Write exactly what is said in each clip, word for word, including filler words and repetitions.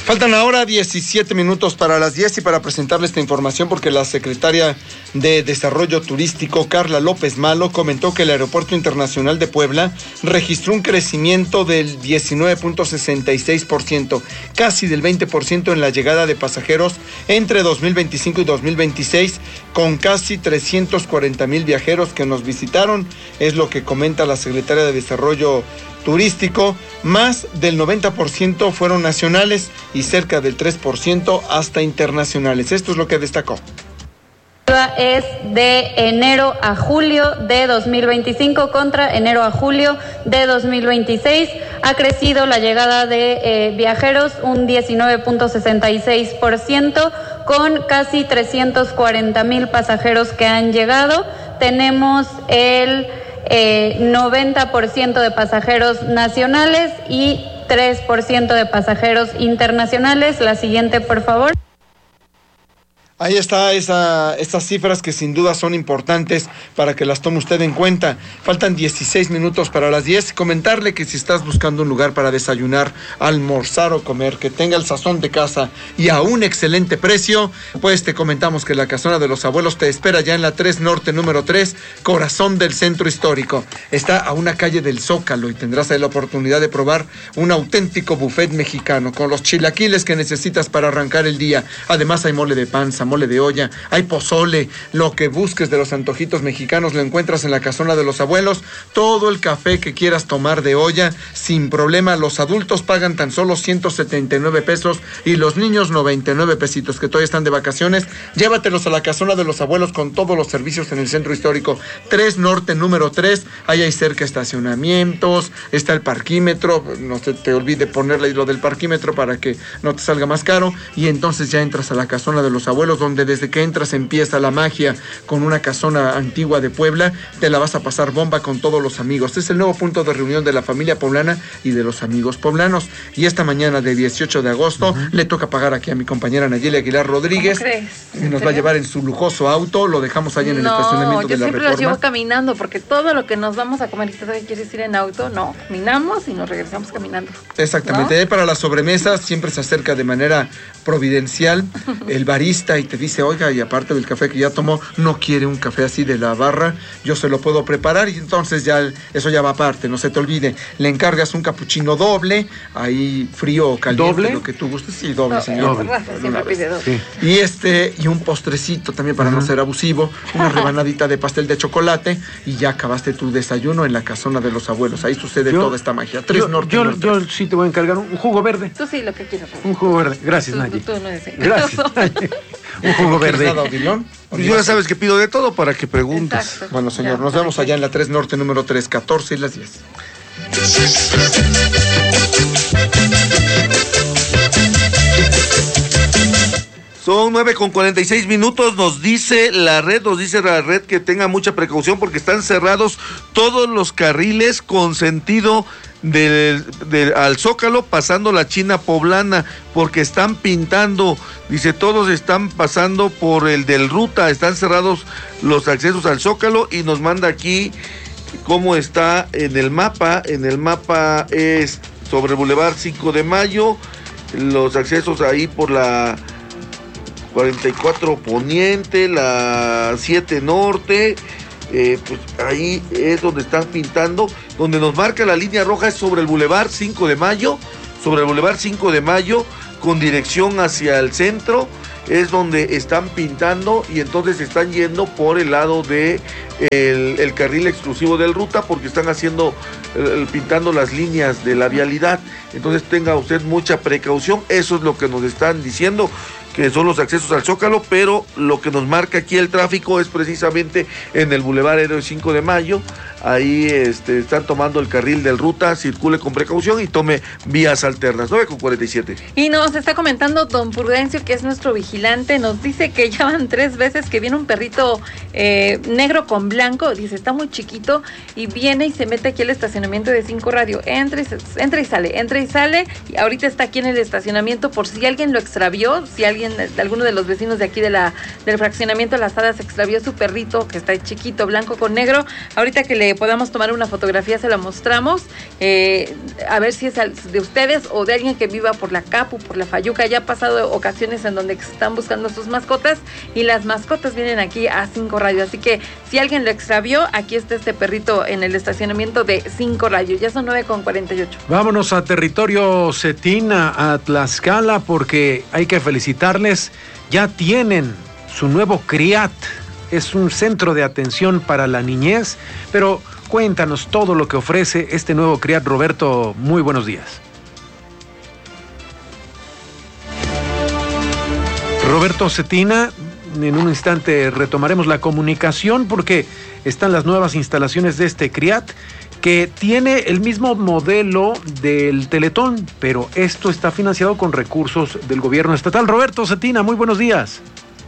Faltan ahora diecisiete minutos para las diez y para presentarle esta información porque la secretaria de Desarrollo Turístico, Carla López Malo, comentó que el Aeropuerto Internacional de Puebla registró un crecimiento del diecinueve punto sesenta y seis por ciento, casi del veinte por ciento en la llegada de pasajeros entre dos mil veinticinco y dos mil veintiséis, con casi trescientos cuarenta mil viajeros que nos visitaron, es lo que comenta la secretaria de Desarrollo Turístico. Más del noventa por ciento fueron nacionales y cerca del tres por ciento hasta internacionales. Esto es lo que destacó. Es de enero a julio de dos mil veinticinco contra enero a julio de dos mil veintiséis. Ha crecido la llegada de eh, viajeros un diecinueve punto sesenta y seis por ciento con casi trescientos cuarenta mil pasajeros que han llegado. Tenemos el eh, noventa por ciento de pasajeros nacionales y tres por ciento de pasajeros internacionales. La siguiente, por favor. Ahí está esa, estas cifras que sin duda son importantes para que las tome usted en cuenta. Faltan dieciséis minutos para las diez. Comentarle que si estás buscando un lugar para desayunar, almorzar o comer, que tenga el sazón de casa y a un excelente precio, pues te comentamos que la Casona de los Abuelos te espera ya en la tres Norte número tres, corazón del centro histórico. Está a una calle del Zócalo y tendrás ahí la oportunidad de probar un auténtico buffet mexicano con los chilaquiles que necesitas para arrancar el día. Además hay mole de panza, mole de olla, hay pozole, lo que busques de los antojitos mexicanos lo encuentras en la Casona de los Abuelos. Todo el café que quieras tomar de olla sin problema. Los adultos pagan tan solo ciento setenta y nueve pesos y los niños noventa y nueve pesitos, que todavía están de vacaciones. Llévatelos a la Casona de los Abuelos con todos los servicios en el centro histórico tres Norte número tres. Ahí hay cerca estacionamientos, está el parquímetro, no se te olvide ponerle lo del parquímetro para que no te salga más caro, y entonces ya entras a la Casona de los Abuelos, donde desde que entras empieza la magia con una casona antigua de Puebla. Te la vas a pasar bomba con todos los amigos. Es el nuevo punto de reunión de la familia poblana y de los amigos poblanos. Y esta mañana de dieciocho de agosto uh-huh. le toca pagar aquí a mi compañera Nayeli Aguilar Rodríguez. ¿Cómo crees? Nos va a llevar en su lujoso auto. Lo dejamos allá en el no, estacionamiento de la Reforma. Yo siempre los llevo caminando porque todo lo que nos vamos a comer, ¿y todavía quieres ir en auto? No, caminamos y nos regresamos caminando. Exactamente. ¿No? Para las sobremesas siempre se acerca de manera providencial el barista y te dice, oiga, y aparte del café que ya tomó, no quiere un café así de la barra, yo se lo puedo preparar, y entonces ya eso ya va aparte, no se te olvide. Le encargas un capuchino doble, ahí frío o caliente, ¿doble? Lo que tú gustes, sí, doble, no, señor. Doble. Rafa siempre pide doble. Sí. Y este, y un postrecito también para uh-huh. no ser abusivo, una rebanadita de pastel de chocolate, y ya acabaste tu desayuno en la Casona de los Abuelos. Ahí sucede yo, toda esta magia. Tres yo, Norte. Yo, yo sí te voy a encargar un, un jugo verde. Tú sí, lo que quieras. Un jugo verde. Gracias, tú, Nayi. Tú, tú no eres Gracias. Un jugo verde. Nada, Odilón? Pues ya sabes que pido de todo para que preguntes. Exacto. Bueno, señor, ya, nos vemos allá en la tres Norte número tres, catorce y las diez. Son nueve con cuarenta y seis minutos, nos dice la red, nos dice la red que tenga mucha precaución porque están cerrados todos los carriles con sentido del, del, al Zócalo pasando la China Poblana, porque están pintando, dice, todos están pasando por el del Ruta, están cerrados los accesos al Zócalo, y nos manda aquí cómo está en el mapa. En el mapa es sobre el Boulevard cinco de mayo, los accesos ahí por la cuarenta y cuatro Poniente, la siete Norte, eh, pues ahí es donde están pintando. Donde nos marca la línea roja es sobre el Boulevard cinco de mayo, sobre el Boulevard cinco de mayo, con dirección hacia el centro, es donde están pintando, y entonces están yendo por el lado de el, el carril exclusivo del Ruta, porque están haciendo, el, pintando las líneas de la vialidad. Entonces tenga usted mucha precaución, eso es lo que nos están diciendo, que son los accesos al Zócalo, pero lo que nos marca aquí el tráfico es precisamente en el Boulevard Héroe cinco de mayo. Ahí este, están tomando el carril del Ruta, circule con precaución y tome vías alternas. nueve con cuarenta y siete. Y nos está comentando don Prudencio, que es nuestro vigilante, nos dice que ya van tres veces que viene un perrito eh, negro con blanco, dice, está muy chiquito, y viene y se mete aquí al estacionamiento de cinco Radio, entra y, entra y sale, entra y sale, y ahorita está aquí en el estacionamiento por si alguien lo extravió, si alguien alguien, de alguno de los vecinos de aquí de la del fraccionamiento Las Hadas extravió su perrito, que está chiquito, blanco con negro. Ahorita que le podamos tomar una fotografía se la mostramos, eh, a ver si es de ustedes o de alguien que viva por la Capu, por la Fayuca. Ya ha pasado ocasiones en donde están buscando sus mascotas y las mascotas vienen aquí a Cinco Radio. Así que si alguien lo extravió, aquí está este perrito en el estacionamiento de Cinco Radio. Ya son nueve con cuarenta y ocho. Vámonos a territorio Cetina, a Tlaxcala, porque hay que felicitarles. Ya tienen su nuevo CRIAT. Es un centro de atención para la niñez, pero cuéntanos todo lo que ofrece este nuevo CRIAT. Roberto, muy buenos días. Roberto Cetina, en un instante retomaremos la comunicación porque están las nuevas instalaciones de este CRIAT, que tiene el mismo modelo del Teletón, pero esto está financiado con recursos del gobierno estatal. Roberto Cetina, muy buenos días.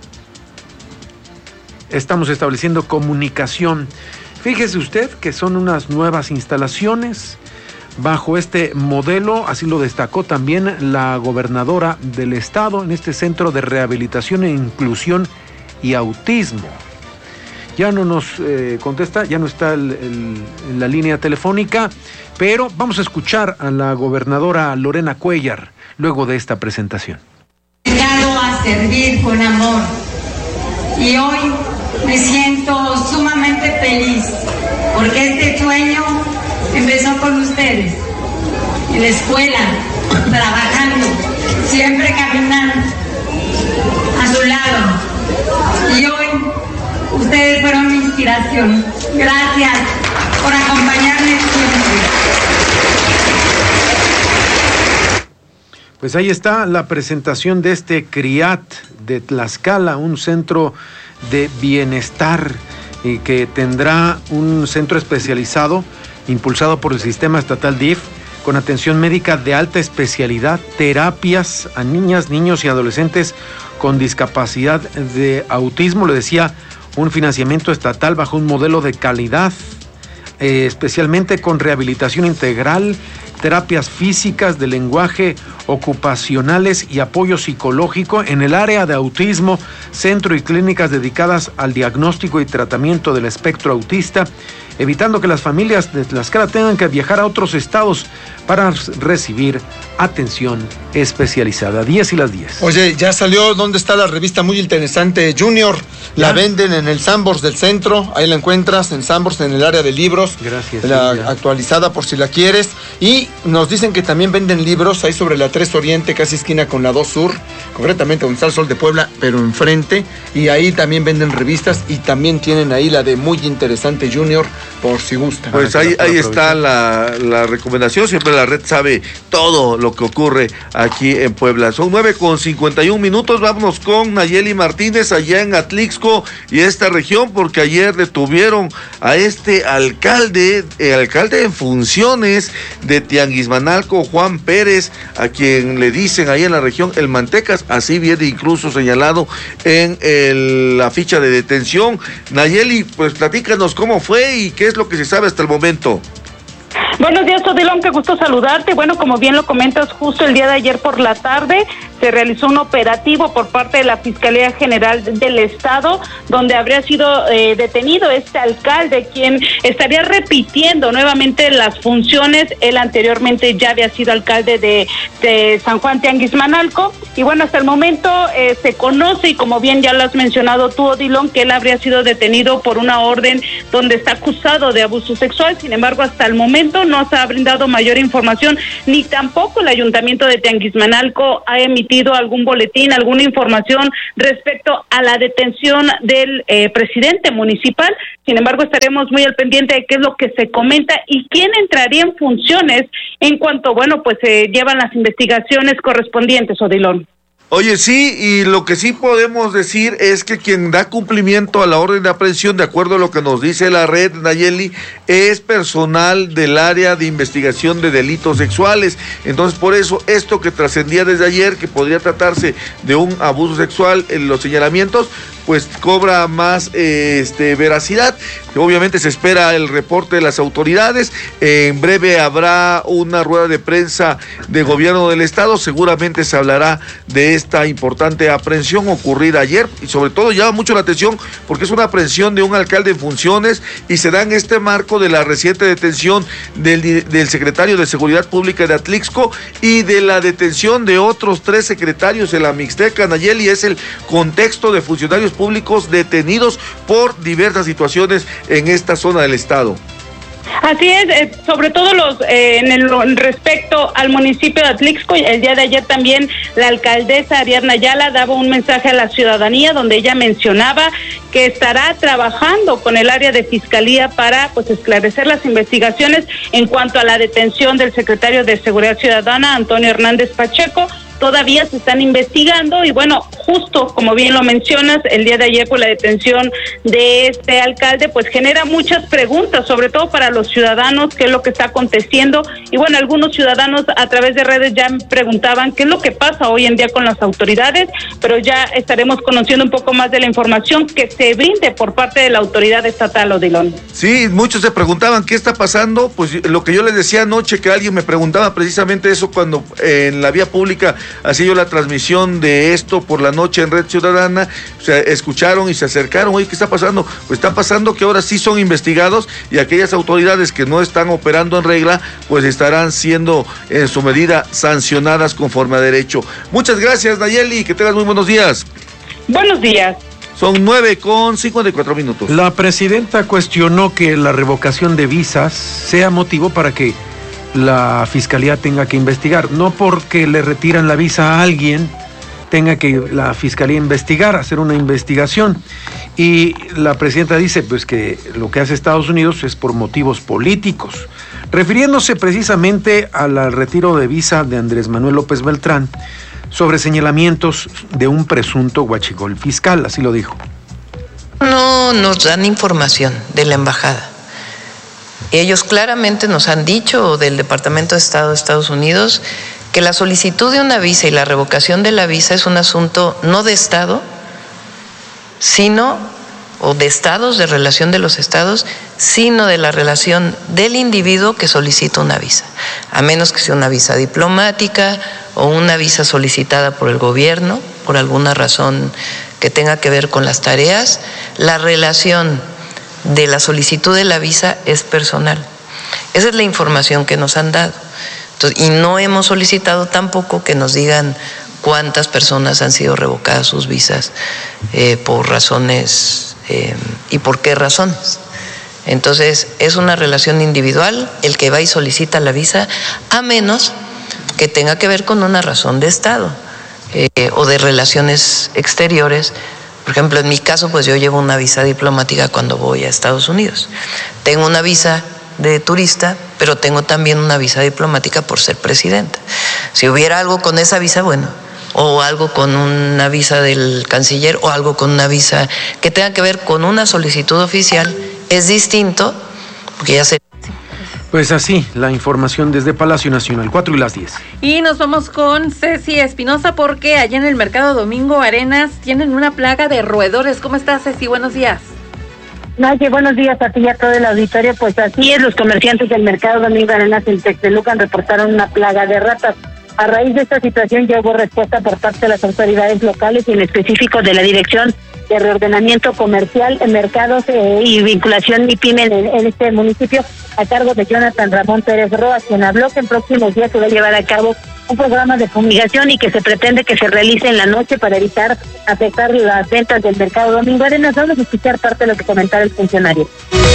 Estamos estableciendo comunicación. Fíjese usted que son unas nuevas instalaciones bajo este modelo, así lo destacó también la gobernadora del estado en este Centro de Rehabilitación e Inclusión y Autismo. Ya no nos eh, contesta, ya no está el, el, en la línea telefónica, pero vamos a escuchar a la gobernadora Lorena Cuellar luego de esta presentación. Dedicado a servir con amor y hoy me siento sumamente feliz porque este sueño empezó con ustedes, en la escuela, trabajando, siempre caminando a su lado. Y hoy ustedes fueron mi inspiración. Gracias por acompañarme siempre. Pues ahí está la presentación de este CRIAT de Tlaxcala, un centro de bienestar y que tendrá un centro especializado impulsado por el sistema estatal D I F, con atención médica de alta especialidad, terapias a niñas, niños y adolescentes con discapacidad de autismo. Le decía, un financiamiento estatal bajo un modelo de calidad, eh, especialmente con rehabilitación integral, terapias físicas, de lenguaje, ocupacionales y apoyo psicológico en el área de autismo, centro y clínicas dedicadas al diagnóstico y tratamiento del espectro autista, evitando que las familias de Tlaxcala tengan que viajar a otros estados para recibir atención especializada. diez y las diez. Oye, ya salió, ¿dónde está la revista muy interesante Junior? La ¿Ya? Venden en el Sanborns del centro, ahí la encuentras en Sanborns, en el área de libros. Gracias. La sí, actualizada por si la quieres. Y nos dicen que también venden libros ahí sobre la tres Oriente, casi esquina con la dos Sur, concretamente donde está el Sol de Puebla, pero enfrente. Y ahí también venden revistas y también tienen ahí la de muy interesante Junior, por si gusta. Pues ahí, ahí está la, la recomendación. Siempre la red sabe todo lo que ocurre aquí en Puebla. Son nueve con cincuenta y un minutos. Vámonos con Nayeli Martínez allá en Atlixco y esta región, porque ayer detuvieron a este alcalde, el alcalde en funciones de Tianguismanalco, Juan Pérez, a quien le dicen ahí en la región el Mantecas. Así viene incluso señalado en el, la ficha de detención. Nayeli, pues platícanos cómo fue y qué es lo que se sabe hasta el momento. Buenos días, Odilon, qué gusto saludarte. Bueno, como bien lo comentas, justo el día de ayer por la tarde se realizó un operativo por parte de la Fiscalía General del Estado, donde habría sido eh, detenido este alcalde, quien estaría repitiendo nuevamente las funciones. Él anteriormente ya había sido alcalde de, de San Juan Tianguismanalco, y bueno, hasta el momento eh, se conoce, y como bien ya lo has mencionado tú, Odilon, que él habría sido detenido por una orden donde está acusado de abuso sexual. Sin embargo, hasta el momento no se ha brindado mayor información, ni tampoco el Ayuntamiento de Tianguismanalco ha emitido algún boletín, alguna información respecto a la detención del eh, presidente municipal. Sin embargo, estaremos muy al pendiente de qué es lo que se comenta y quién entraría en funciones en cuanto, bueno, pues se eh, llevan las investigaciones correspondientes, Odilon. Oye, sí, y lo que sí podemos decir es que quien da cumplimiento a la orden de aprehensión, de acuerdo a lo que nos dice la red, Nayeli, es personal del área de investigación de delitos sexuales. Entonces, por eso, esto que trascendía desde ayer, que podría tratarse de un abuso sexual en los señalamientos, pues cobra más eh, este, veracidad. Obviamente se espera el reporte de las autoridades. En breve habrá una rueda de prensa de gobierno del estado. Seguramente se hablará de esta importante aprehensión ocurrida ayer, y sobre todo llama mucho la atención porque es una aprehensión de un alcalde en funciones y se da en este marco de la reciente detención del, del secretario de Seguridad Pública de Atlixco y de la detención de otros tres secretarios en la Mixteca, Nayeli. Es el contexto de funcionarios públicos detenidos por diversas situaciones en esta zona del estado. Así es, eh, sobre todo los eh, en el respecto al municipio de Atlixco. El día de ayer también la alcaldesa Ariadna Ayala daba un mensaje a la ciudadanía donde ella mencionaba que estará trabajando con el área de fiscalía para pues esclarecer las investigaciones en cuanto a la detención del secretario de Seguridad Ciudadana, Antonio Hernández Pacheco. Todavía se están investigando y bueno, justo como bien lo mencionas, el día de ayer por la detención de este alcalde, pues genera muchas preguntas, sobre todo para los ciudadanos, qué es lo que está aconteciendo. Y bueno, algunos ciudadanos a través de redes ya me preguntaban qué es lo que pasa hoy en día con las autoridades, pero ya estaremos conociendo un poco más de la información que se brinde por parte de la autoridad estatal, Odilon. Sí, muchos se preguntaban qué está pasando, pues lo que yo les decía anoche, que alguien me preguntaba precisamente eso cuando eh, en la vía pública hacía yo la transmisión de esto por la noche en Red Ciudadana. Se escucharon y se acercaron. Oye, ¿qué está pasando? Pues está pasando que ahora sí son investigados y aquellas autoridades que no están operando en regla, pues estarán siendo en su medida sancionadas conforme a derecho. Muchas gracias, Nayeli, que tengas muy buenos días. Buenos días. Son nueve con cincuenta y cuatro minutos. La presidenta cuestionó que la revocación de visas sea motivo para que la fiscalía tenga que investigar, no porque le retiran la visa a alguien tenga que la fiscalía investigar, hacer una investigación. Y la presidenta dice pues que lo que hace Estados Unidos es por motivos políticos, refiriéndose precisamente al retiro de visa de Andrés Manuel López Beltrán sobre señalamientos de un presunto huachicol fiscal, así lo dijo. No nos dan información de la embajada. Ellos claramente nos han dicho, del Departamento de Estado de Estados Unidos, que la solicitud de una visa y la revocación de la visa es un asunto no de Estado, sino, o de estados, de relación de los estados, sino de la relación del individuo que solicita una visa, a menos que sea una visa diplomática o una visa solicitada por el gobierno, por alguna razón que tenga que ver con las tareas. La relación de la solicitud de la visa es personal. Esa es la información que nos han dado. Entonces, y no hemos solicitado tampoco que nos digan cuántas personas han sido revocadas sus visas eh, por razones eh, y por qué razones. Entonces, es una relación individual el que va y solicita la visa, a menos que tenga que ver con una razón de Estado eh, o de relaciones exteriores. Por ejemplo, en mi caso, pues yo llevo una visa diplomática cuando voy a Estados Unidos. Tengo una visa de turista, pero tengo también una visa diplomática por ser presidenta. Si hubiera algo con esa visa, bueno, o algo con una visa del canciller, o algo con una visa que tenga que ver con una solicitud oficial, es distinto, porque ya se... Pues así, la información desde Palacio Nacional, cuatro y las diez. Y nos vamos con Ceci Espinosa porque allá en el Mercado Domingo Arenas tienen una plaga de roedores. ¿Cómo estás, Ceci? Buenos días. Naye, buenos días a ti y a todo el auditorio. Pues así es, los comerciantes del Mercado Domingo Arenas en Texmelucan reportaron una plaga de ratas. A raíz de esta situación ya hubo respuesta por parte de las autoridades locales y en específico de la Dirección de Reordenamiento Comercial, Mercados eh, y Vinculación MIPYME en, en este municipio, a cargo de Jonathan Ramón Pérez Roas, quien habló que en próximos días se va a llevar a cabo un programa de fumigación y que se pretende que se realice en la noche para evitar afectar las ventas del Mercado Domingo Arenas. Vamos a escuchar parte de lo que comentaba el funcionario.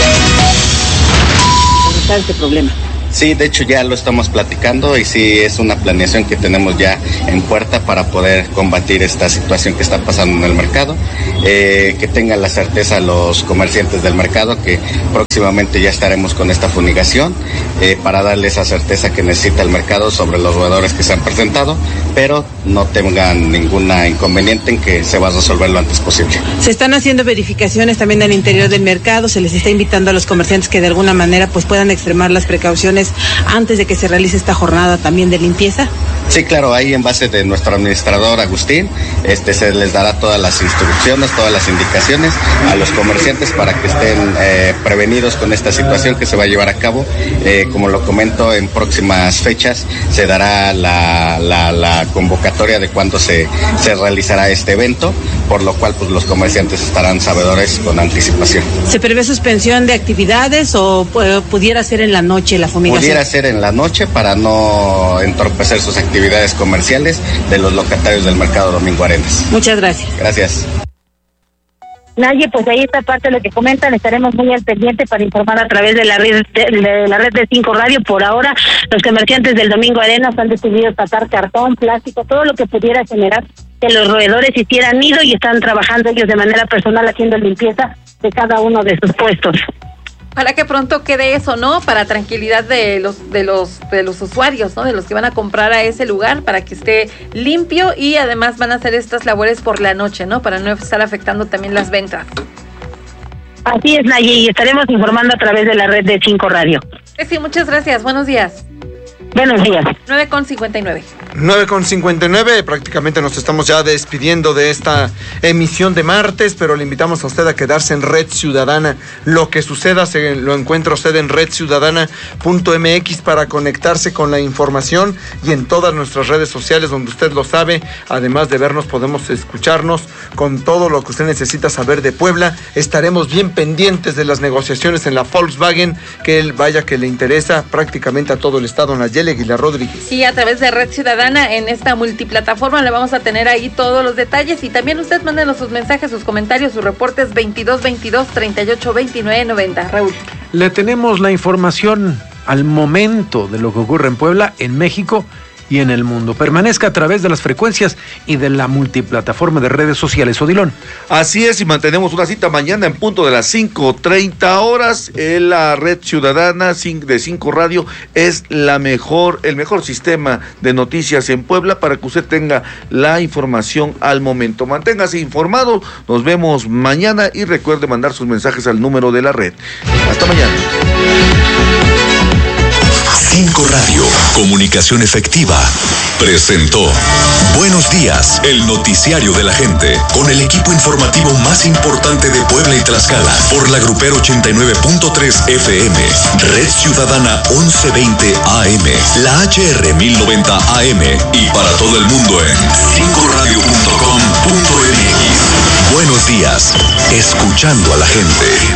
¿Cuál es el problema? Sí, de hecho ya lo estamos platicando y sí es una planeación que tenemos ya en puerta para poder combatir esta situación que está pasando en el mercado. Eh, que tengan la certeza los comerciantes del mercado que próximamente ya estaremos con esta fumigación eh, para darle esa certeza que necesita el mercado sobre los roedores que se han presentado, pero no tengan ninguna inconveniente en que se va a resolver lo antes posible. Se están haciendo verificaciones también al interior del mercado, se les está invitando a los comerciantes que de alguna manera pues puedan extremar las precauciones comerciantes antes de que se realice esta jornada también de limpieza? Sí, claro, ahí en base de nuestro administrador Agustín, este se les dará todas las instrucciones, todas las indicaciones a los comerciantes para que estén eh, prevenidos con esta situación que se va a llevar a cabo. Eh, como lo comento, en próximas fechas se dará la, la, la convocatoria de cuándo se, se realizará este evento, por lo cual pues los comerciantes estarán sabedores con anticipación. ¿Se prevé suspensión de actividades o eh, pudiera ser en la noche la fumigación? Pudiera ser en la noche para no entorpecer sus actividades comerciales de los locatarios del Mercado Domingo Arenas. Muchas gracias. Gracias. Naye, pues ahí está parte de lo que comentan, estaremos muy al pendiente para informar a través de la red de, de la red de Cinco Radio. Por ahora, los comerciantes del Domingo Arenas han decidido sacar cartón, plástico, todo lo que pudiera generar que los roedores hicieran nido y están trabajando ellos de manera personal haciendo limpieza de cada uno de sus puestos. Ojalá que pronto quede eso, ¿no? Para tranquilidad de los de los de los usuarios, ¿no? De los que van a comprar a ese lugar, para que esté limpio, y además van a hacer estas labores por la noche, ¿no? Para no estar afectando también las ventas. Así es, Naye, y estaremos informando a través de la red de Cinco Radio. Sí, muchas gracias. Buenos días. Buenos días. nueve con cincuenta y nueve. nueve con cincuenta y nueve, prácticamente nos estamos ya despidiendo de esta emisión de martes, pero le invitamos a usted a quedarse en Red Ciudadana. Lo que suceda se lo encuentra usted en red ciudadana punto m x para conectarse con la información, y en todas nuestras redes sociales donde usted lo sabe, además de vernos podemos escucharnos con todo lo que usted necesita saber de Puebla. Estaremos bien pendientes de las negociaciones en la Volkswagen, que él vaya que le interesa prácticamente a todo el estado, en la Yele Aguilar Rodríguez. Y a través de Red Ciudadana, en esta multiplataforma, le vamos a tener ahí todos los detalles, y también usted mándenos sus mensajes, sus comentarios, sus reportes veintidós veintidós treinta y ocho veintinueve noventa. Raúl. Le tenemos la información al momento de lo que ocurre en Puebla, en México y en el mundo. Permanezca a través de las frecuencias y de la multiplataforma de redes sociales. Odilón. Así es, y mantenemos una cita mañana en punto de las cinco treinta horas. En la Red Ciudadana de Cinco Radio es la mejor, el mejor sistema de noticias en Puebla, para que usted tenga la información al momento. Manténgase informado, nos vemos mañana, y recuerde mandar sus mensajes al número de la red. Hasta mañana. Cinco Radio, comunicación efectiva, presentó Buenos Días, el noticiario de la gente, con el equipo informativo más importante de Puebla y Tlaxcala, por la Grupero ochenta y nueve punto tres F M, Red Ciudadana once veinte A M, la H R mil noventa A M, y para todo el mundo en cinco radio punto com punto m x. Buenos días, escuchando a la gente.